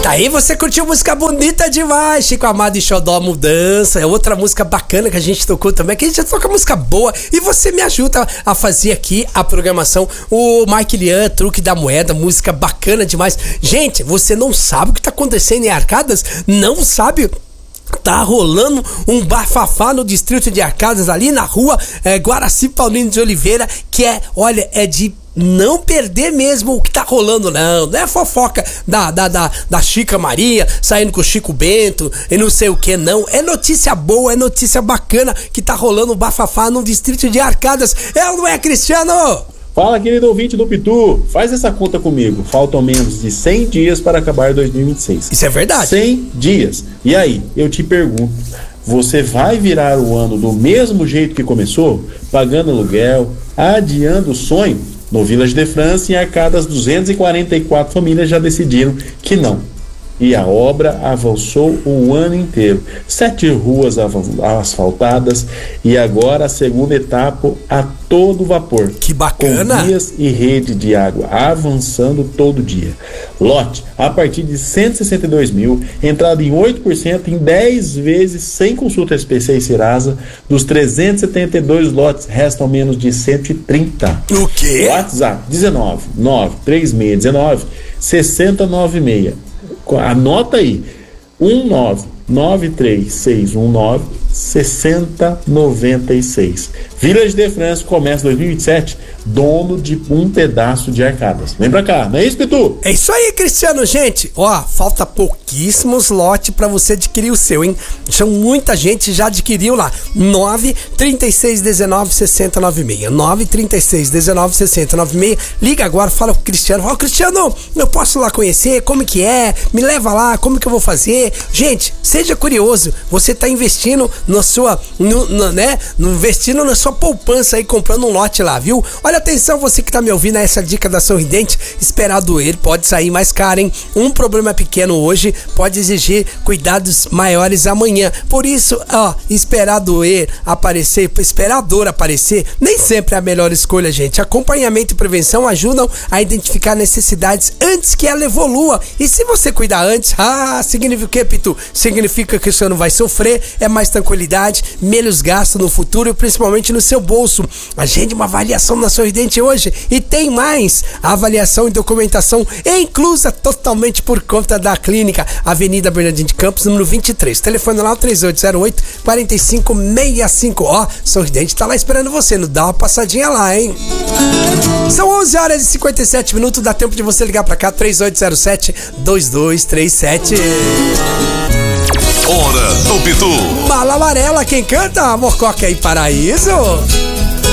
Tá aí, você curtiu música bonita demais, Chico Amado e Xodó Mudança. É outra música bacana que a gente tocou também, que a gente toca música boa. E você me ajuda a fazer aqui a programação. O Mike Lian, Truque da Moeda, música bacana demais. Gente, você não sabe o que tá acontecendo em Arcadas? Não sabe? Tá rolando um bafafá no distrito de Arcadas, ali na rua Guaraci Paulino de Oliveira, que é de não perder mesmo o que tá rolando, não é fofoca da Chica Maria saindo com o Chico Bento e não sei o que, não. É notícia boa, é notícia bacana que tá rolando um bafafá no distrito de Arcadas. É ou não é, Cristiano? Fala, querido ouvinte do Pitu, faz essa conta comigo. Faltam menos de 100 dias para acabar 2026. Isso é verdade. 100 dias. E aí, eu te pergunto, você vai virar o ano do mesmo jeito que começou? Pagando aluguel, adiando o sonho? No Village de France, em Arcadas, 244 famílias já decidiram que não. E a obra avançou o ano inteiro. 7 ruas asfaltadas e agora a segunda etapa a todo vapor. Que bacana! Com vias e rede de água avançando todo dia. Lote a partir de 162 mil, entrada em 8% em 10 vezes sem consulta SPC e Serasa. Dos 372 lotes, restam menos de 130. O quê? WhatsApp 19 93619 6096. Anota aí, 19936196096. Village de France começa 2027, dono de um pedaço de Arcadas. Vem pra cá, não é isso, Pitu? É isso aí, Cristiano, gente. Ó, falta pouquíssimos lotes pra você adquirir o seu, hein? Muita gente já adquiriu lá. 936196096. 936196096. Liga agora, fala com o Cristiano. Ó, Cristiano, eu posso lá conhecer? Como que é? Me leva lá, como que eu vou fazer? Gente, seja curioso. Você tá investindo na sua, investindo na sua poupança aí, comprando um lote lá, viu? Olha, atenção, você que tá me ouvindo, essa dica da Sorridente, esperar doer pode sair mais caro, hein? Um problema pequeno hoje pode exigir cuidados maiores amanhã. Por isso, esperar doer aparecer, esperar a dor aparecer, nem sempre é a melhor escolha, gente. Acompanhamento e prevenção ajudam a identificar necessidades antes que ela evolua. E se você cuidar antes, significa o que, Pitu? Significa que você não vai sofrer, é mais tranquilidade, menos gasto no futuro e principalmente no seu bolso. Agende uma avaliação na Sorridente hoje e tem mais. A avaliação e documentação é inclusa totalmente por conta da clínica Avenida Bernardino de Campos, número 23. Telefone lá 3808-4565. Ó, Sorridente tá lá esperando você, não dá uma passadinha lá, hein? São 11 horas e 57 minutos, dá tempo de você ligar pra cá, 3807-2237. Hora do Pitu. Mala Amarela, quem canta? Morcoca e Paraíso.